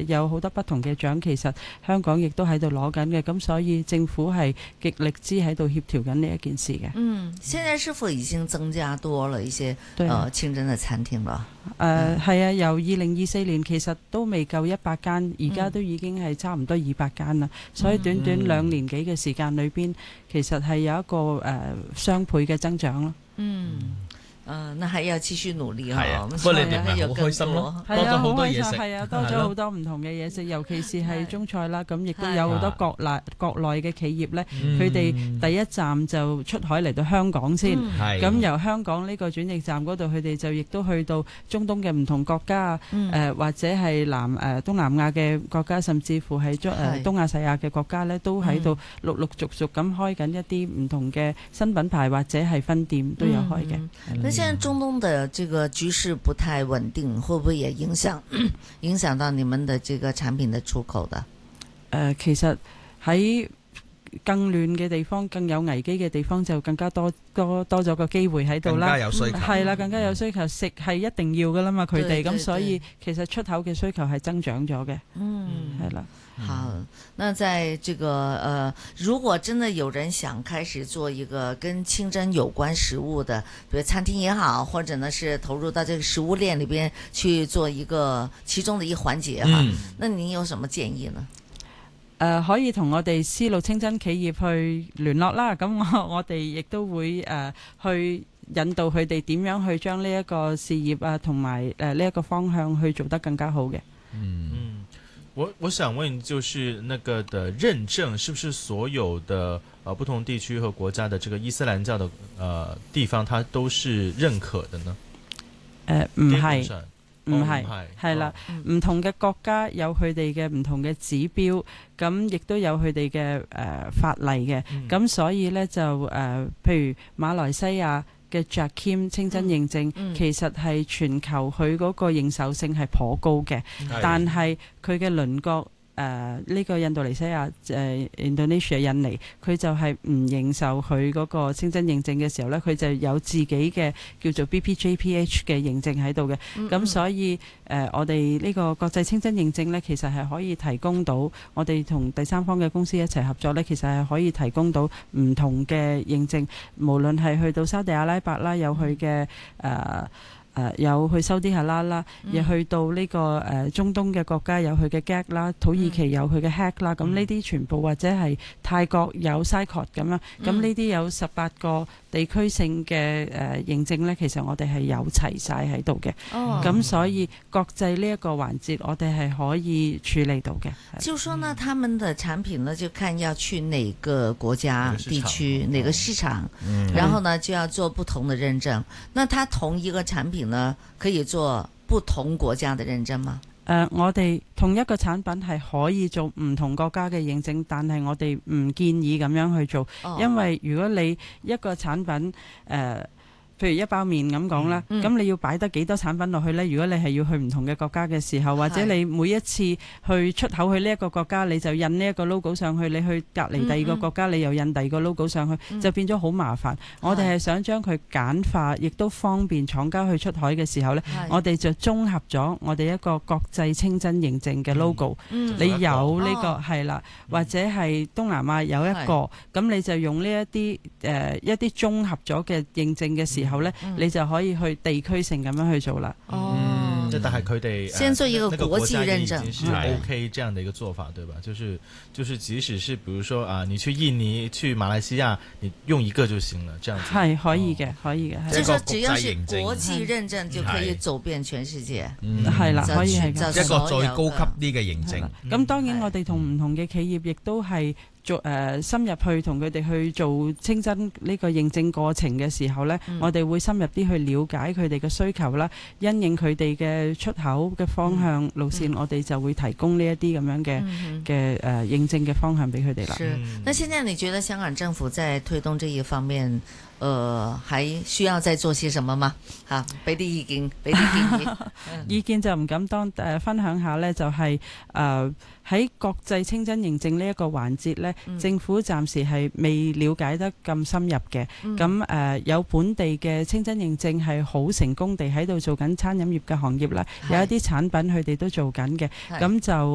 有好多不同嘅獎，其實香港亦都喺度攞緊嘅，咁所以政府係極力之喺度協調緊呢一件事嘅。 現在是否已經增加多了一些清真的餐廳了？ 係啊，由2024年其實都未夠100間，而家都已經係差唔多200間啦。所以短短2年幾嘅時間裏邊，其實係有一個雙倍嘅增長咯。 那還要繼續努力啊！不過你哋咪好開心咯，多咗好多嘢食， 係啊，多咗好多唔同嘅嘢食，尤其是係中菜啦。咁亦都有好多國內嘅企業咧，佢哋第一站就出海嚟到香港先。咁由香港呢個轉譯站嗰度，佢哋就亦都去到中東嘅唔同國家或者係東南亞嘅國家，甚至乎係東亞細亞嘅國家咧，都喺度陸陸續續咁開緊一啲唔同嘅新品牌或者係分店都有開嘅。 現在中東的這個局勢不太穩定，會不會也影響到你們的這個產品的出口的？ 其實喺更亂嘅地方、更有危機嘅地方，就更加多咗個機會喺度啦。 更加有需求， 係啦，更加有需求。食係一定要噶啦嘛，佢哋咁，所以其實出口嘅需求係增長咗嘅。係啦。 好，那在這個如果真的有人想開始做一個跟清真有關食物的，比如餐廳也好，或者呢是投入到這個食物鏈裏邊去做一個其中的一環節哈，那您有什麼建議呢？ 可以同我哋絲路清真企業去聯絡啦。咁我哋亦都會去引導佢哋點樣去將呢一個事業啊，同埋呢一個方向去做得更加好嘅。 我想問，就是那個的認證，是不是所有的不同地區和國家的這個伊斯蘭教的地方，它都是認可的呢？ 唔係，係啦，唔同嘅國家有佢哋嘅唔同嘅指標，咁亦都有佢哋嘅法例嘅，咁所以呢，就譬如馬來西亞嘅 JAKIM 清真認證，其實係全球佢嗰個認受性係頗高嘅，但係佢嘅鄰國呢個印度尼西亞Indonesia 印尼，佢就係唔認受佢嗰個清真認證嘅時候呢，佢就有自己嘅叫做 BPJPH 嘅認證喺度嘅。咁所以我哋呢個國際清真認證呢，其實係可以提供到我哋同第三方嘅公司一齊合作呢，其實係可以提供到唔同嘅認證，無論係去到沙地阿拉伯啦，有佢嘅有去收啲哈拉啦，又去到呢個中東嘅國家有佢嘅 GAC 啦，土耳其有佢嘅 HAC 啦，咁呢啲全部或者係泰國有 SICOT 咁樣，咁呢啲有18個地區性嘅認證呢，其實我哋係有齊晒喺度嘅，咁所以國際呢一個環節我哋係可以處理到嘅。 就說呢，他們的產品呢，就看要去哪個國家地區哪個市場，然後呢就要做不同的認證。那它同一個產品呢，可以做不同國家的認證嗎？ 我哋同一個產品係可以做唔同國家嘅認證，但係我哋唔建議咁樣去做，因為如果你一個產品譬如一包麵咁講啦，咁你要擺得幾多產品落去呢？如果你係要去唔同嘅國家嘅時候，或者你每一次去出口去呢一個國家，你就印呢一個 logo 上去，你去隔離第二個國家，你又印第二個 logo 上去，就變咗好麻煩。我哋係想將佢簡化，亦都方便廠家去出海嘅時候呢，我哋就綜合咗我哋一個國際清真認證嘅 logo。你有呢個係啦，或者係東南亞有一個，咁你就用呢一啲綜合咗嘅認證嘅時候呢，你就可以去地區性咁樣去做啦。 但係佢哋先做一個國際認證， 是 OK 這樣的一個做法，對吧？就是即使是，比如說啊，你去印尼、去馬來西亞，你用一個就行了，這樣子係可以嘅，可以嘅。 即係說只要是國際認證就可以走遍全世界。 係啦，可以係咁。 一個再高級啲嘅認證。 咁當然我哋同唔同嘅企業亦都係做深入去同佢哋去做清真呢個認證過程嘅時候呢，我哋會深入啲去了解佢哋嘅需求啦，因應佢哋嘅出口嘅方向路線，我哋就會提供呢一啲咁樣嘅認證嘅方向俾佢哋啦。 是，那現在你覺得香港政府在推動這一方面，還需要再做些什麼嗎？嚇，俾啲意見，俾啲建議。 意見就唔敢分享下呢，就係喺國際清真認證呢一個環節呢，政府暫時係未了解得咁深入嘅。咁有本地嘅清真認證係好成功地喺度做緊餐飲業嘅行業啦，有一啲產品佢哋都做緊嘅。咁就